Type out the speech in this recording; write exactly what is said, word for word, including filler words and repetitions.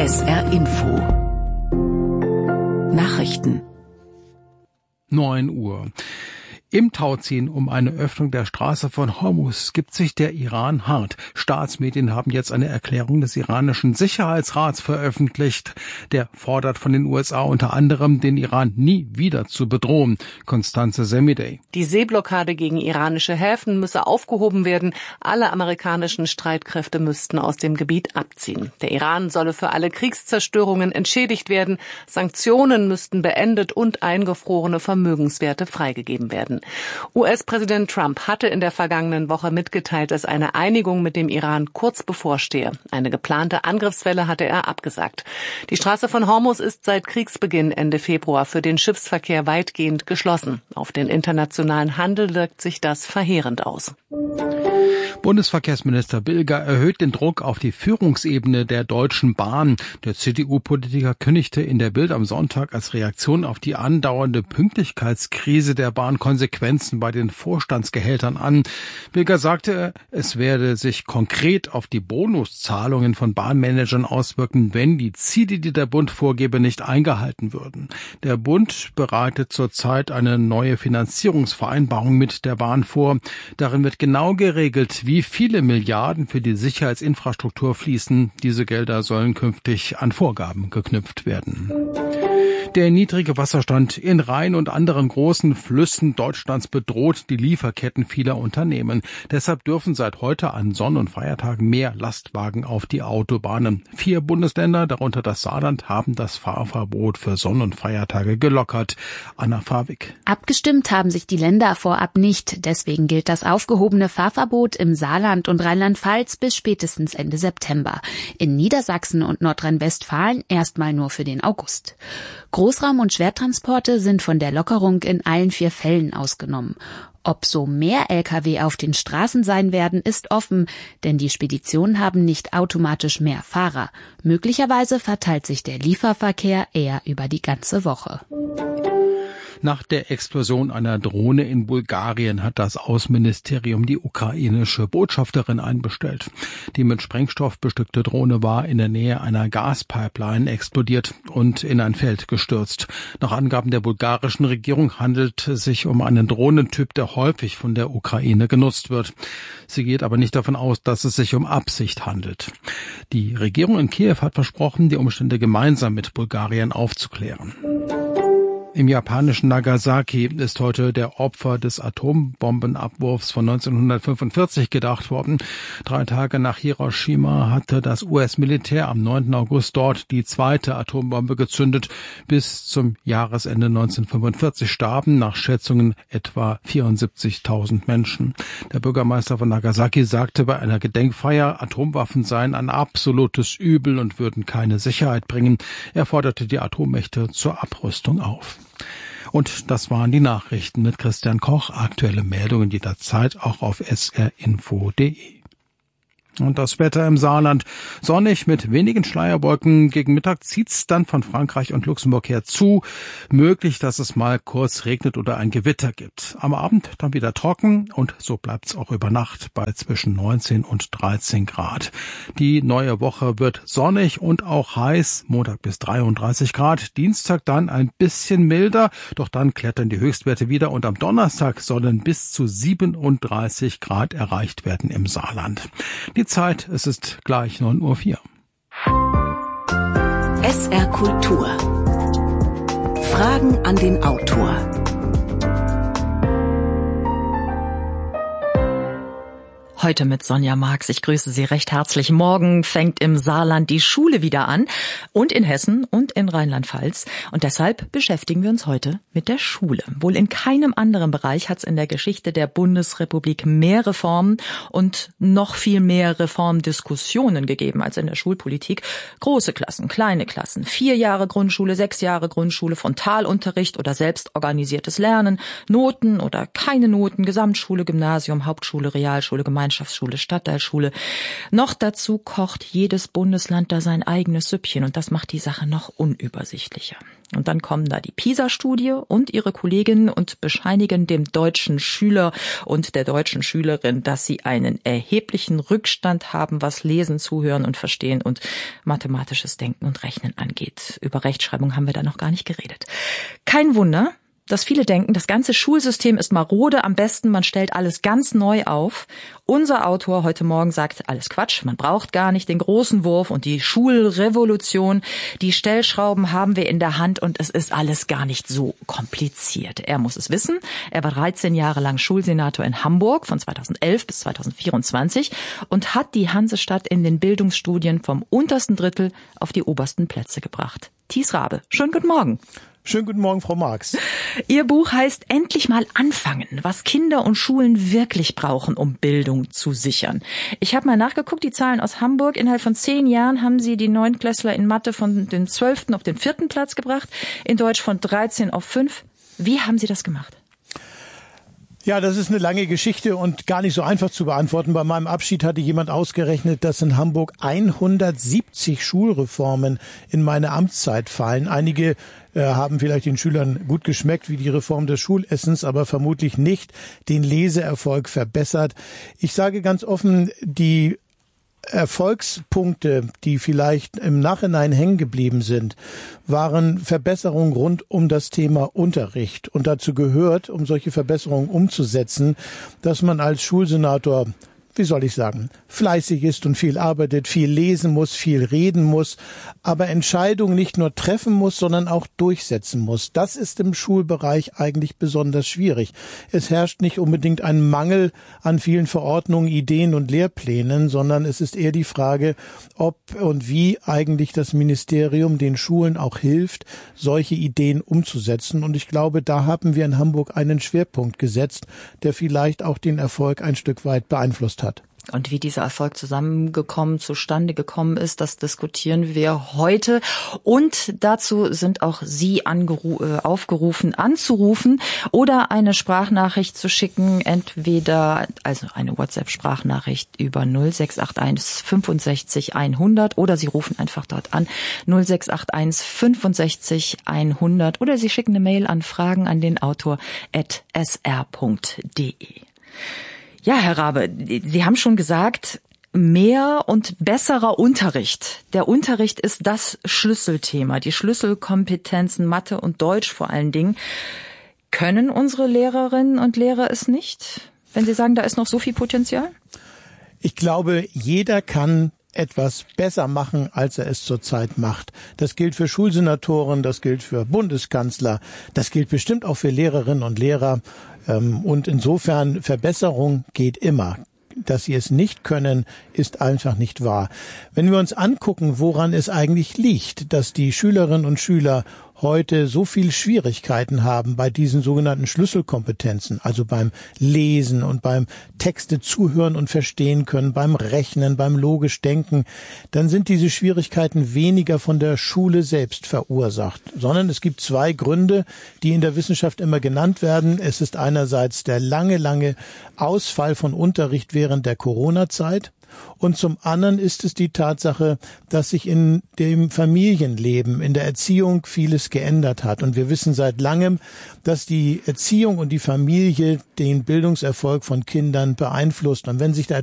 S R Info Nachrichten neun Uhr. Im Tauziehen um eine Öffnung der Straße von Hormuz gibt sich der Iran hart. Staatsmedien haben jetzt eine Erklärung des iranischen Sicherheitsrats veröffentlicht. Der fordert von den U S A unter anderem, den Iran nie wieder zu bedrohen. Constanze Semidey. Die Seeblockade gegen iranische Häfen müsse aufgehoben werden. Alle amerikanischen Streitkräfte müssten aus dem Gebiet abziehen. Der Iran solle für alle Kriegszerstörungen entschädigt werden. Sanktionen müssten beendet und eingefrorene Vermögenswerte freigegeben werden. U S-Präsident Trump hatte in der vergangenen Woche mitgeteilt, dass eine Einigung mit dem Iran kurz bevorstehe. Eine geplante Angriffswelle hatte er abgesagt. Die Straße von Hormuz ist seit Kriegsbeginn Ende Februar für den Schiffsverkehr weitgehend geschlossen. Auf den internationalen Handel wirkt sich das verheerend aus. Bundesverkehrsminister Bilger erhöht den Druck auf die Führungsebene der Deutschen Bahn. Der C D U-Politiker kündigte in der Bild am Sonntag als Reaktion auf die andauernde Pünktlichkeitskrise der Bahn Konsequenzen bei den Vorstandsgehältern an. Bilger sagte, es werde sich konkret auf die Bonuszahlungen von Bahnmanagern auswirken, wenn die Ziele, die der Bund vorgebe, nicht eingehalten würden. Der Bund bereitet zurzeit eine neue Finanzierungsvereinbarung mit der Bahn vor. Darin wird genau geregelt, wie viele Milliarden für die Sicherheitsinfrastruktur fließen. Diese Gelder sollen künftig an Vorgaben geknüpft werden. Der niedrige Wasserstand in Rhein und anderen großen Flüssen Deutschlands bedroht die Lieferketten vieler Unternehmen. Deshalb dürfen seit heute an Sonn- und Feiertagen mehr Lastwagen auf die Autobahnen. Vier Bundesländer, darunter das Saarland, haben das Fahrverbot für Sonn- und Feiertage gelockert. Anna Fawig. Abgestimmt haben sich die Länder vorab nicht. Deswegen gilt das aufgehobene Fahrverbot im Saarland und Rheinland-Pfalz bis spätestens Ende September. In Niedersachsen und Nordrhein-Westfalen erstmal nur für den August. Großraum- und Schwertransporte sind von der Lockerung in allen vier Fällen ausgenommen. Ob so mehr L K W auf den Straßen sein werden, ist offen, denn die Speditionen haben nicht automatisch mehr Fahrer. Möglicherweise verteilt sich der Lieferverkehr eher über die ganze Woche. Nach der Explosion einer Drohne in Bulgarien hat das Außenministerium die ukrainische Botschafterin einbestellt. Die mit Sprengstoff bestückte Drohne war in der Nähe einer Gaspipeline explodiert und in ein Feld gestürzt. Nach Angaben der bulgarischen Regierung handelt es sich um einen Drohnentyp, der häufig von der Ukraine genutzt wird. Sie geht aber nicht davon aus, dass es sich um Absicht handelt. Die Regierung in Kiew hat versprochen, die Umstände gemeinsam mit Bulgarien aufzuklären. Im japanischen Nagasaki ist heute der Opfer des Atombombenabwurfs von neunzehnhundertfünfundvierzig gedacht worden. Drei Tage nach Hiroshima hatte das U S-Militär am neunten August dort die zweite Atombombe gezündet. Bis zum Jahresende neunzehnhundertfünfundvierzig starben nach Schätzungen etwa vierundsiebzigtausend Menschen. Der Bürgermeister von Nagasaki sagte bei einer Gedenkfeier, Atomwaffen seien ein absolutes Übel und würden keine Sicherheit bringen. Er forderte die Atommächte zur Abrüstung auf. Und das waren die Nachrichten mit Christian Koch. Aktuelle Meldungen jederzeit auch auf s r info punkt d e. Und das Wetter im Saarland sonnig mit wenigen Schleierwolken. Gegen Mittag zieht's dann von Frankreich und Luxemburg her zu. Möglich, dass es mal kurz regnet oder ein Gewitter gibt. Am Abend dann wieder trocken und so bleibt's auch über Nacht bei zwischen neunzehn und dreizehn Grad. Die neue Woche wird sonnig und auch heiß. Montag bis dreiunddreißig Grad. Dienstag dann ein bisschen milder. Doch dann klettern die Höchstwerte wieder und am Donnerstag sollen bis zu siebenunddreißig Grad erreicht werden im Saarland. Die Zeit, es ist gleich neun Uhr vier. S R Kultur. Fragen an den Autor. Heute mit Sonja Marx. Ich grüße Sie recht herzlich. Morgen fängt im Saarland die Schule wieder an und in Hessen und in Rheinland-Pfalz. Und deshalb beschäftigen wir uns heute mit der Schule. Wohl in keinem anderen Bereich hat es in der Geschichte der Bundesrepublik mehr Reformen und noch viel mehr Reformdiskussionen gegeben als in der Schulpolitik. Große Klassen, kleine Klassen, vier Jahre Grundschule, sechs Jahre Grundschule, Frontalunterricht oder selbstorganisiertes Lernen, Noten oder keine Noten, Gesamtschule, Gymnasium, Hauptschule, Realschule, Gemeinde Gemeinschaftsschule, Stadtteilschule. Noch dazu kocht jedes Bundesland da sein eigenes Süppchen und das macht die Sache noch unübersichtlicher. Und dann kommen da die PISA-Studie und ihre Kolleginnen und bescheinigen dem deutschen Schüler und der deutschen Schülerin, dass sie einen erheblichen Rückstand haben, was Lesen, Zuhören und Verstehen und mathematisches Denken und Rechnen angeht. Über Rechtschreibung haben wir da noch gar nicht geredet. Kein Wunder, dass viele denken, das ganze Schulsystem ist marode, am besten man stellt alles ganz neu auf. Unser Autor heute Morgen sagt, alles Quatsch, man braucht gar nicht den großen Wurf und die Schulrevolution. Die Stellschrauben haben wir in der Hand und es ist alles gar nicht so kompliziert. Er muss es wissen. Er war dreizehn Jahre lang Schulsenator in Hamburg von zweitausendelf bis zweitausendvierundzwanzig und hat die Hansestadt in den Bildungsstudien vom untersten Drittel auf die obersten Plätze gebracht. Thies Rabe, schönen guten Morgen. Schönen guten Morgen, Frau Marx. Ihr Buch heißt Endlich mal anfangen, was Kinder und Schulen wirklich brauchen, um Bildung zu sichern. Ich habe mal nachgeguckt, die Zahlen aus Hamburg. Innerhalb von zehn Jahren haben Sie die Neunklässler in Mathe von den zwölften auf den vierten Platz gebracht, in Deutsch von dreizehn auf fünf. Wie haben Sie das gemacht? Ja, das ist eine lange Geschichte und gar nicht so einfach zu beantworten. Bei meinem Abschied hatte jemand ausgerechnet, dass in Hamburg hundertsiebzig Schulreformen in meine Amtszeit fallen. Einige äh, haben vielleicht den Schülern gut geschmeckt, wie die Reform des Schulessens, aber vermutlich nicht den Leseerfolg verbessert. Ich sage ganz offen, die Erfolgspunkte, die vielleicht im Nachhinein hängen geblieben sind, waren Verbesserungen rund um das Thema Unterricht. Und dazu gehört, um solche Verbesserungen umzusetzen, dass man als Schulsenator, wie soll ich sagen, fleißig ist und viel arbeitet, viel lesen muss, viel reden muss, aber Entscheidungen nicht nur treffen muss, sondern auch durchsetzen muss. Das ist im Schulbereich eigentlich besonders schwierig. Es herrscht nicht unbedingt ein Mangel an vielen Verordnungen, Ideen und Lehrplänen, sondern es ist eher die Frage, ob und wie eigentlich das Ministerium den Schulen auch hilft, solche Ideen umzusetzen. Und ich glaube, da haben wir in Hamburg einen Schwerpunkt gesetzt, der vielleicht auch den Erfolg ein Stück weit beeinflusst hat. Und wie dieser Erfolg zusammengekommen, zustande gekommen ist, das diskutieren wir heute. Und dazu sind auch Sie angeru- äh, aufgerufen, anzurufen oder eine Sprachnachricht zu schicken. Entweder, also eine WhatsApp-Sprachnachricht über null sechs acht eins fünfundsechzig hundert oder Sie rufen einfach dort an null sechs acht eins fünfundsechzig hundert oder Sie schicken eine Mail an fragen an den Autor at s r punkt d e. Ja, Herr Rabe, Sie haben schon gesagt, mehr und besserer Unterricht. Der Unterricht ist das Schlüsselthema, die Schlüsselkompetenzen Mathe und Deutsch vor allen Dingen. Können unsere Lehrerinnen und Lehrer es nicht, wenn Sie sagen, da ist noch so viel Potenzial? Ich glaube, jeder kann etwas besser machen, als er es zurzeit macht. Das gilt für Schulsenatoren, das gilt für Bundeskanzler, das gilt bestimmt auch für Lehrerinnen und Lehrer. Und insofern, Verbesserung geht immer. Dass sie es nicht können, ist einfach nicht wahr. Wenn wir uns angucken, woran es eigentlich liegt, dass die Schülerinnen und Schüler heute so viel Schwierigkeiten haben bei diesen sogenannten Schlüsselkompetenzen, also beim Lesen und beim Texte zuhören und verstehen können, beim Rechnen, beim logisch Denken, dann sind diese Schwierigkeiten weniger von der Schule selbst verursacht, sondern es gibt zwei Gründe, die in der Wissenschaft immer genannt werden. Es ist einerseits der lange, lange Ausfall von Unterricht während der Corona-Zeit. Und zum anderen ist es die Tatsache, dass sich in dem Familienleben, in der Erziehung vieles geändert hat. Und wir wissen seit langem, dass die Erziehung und die Familie den Bildungserfolg von Kindern beeinflusst. Und wenn sich da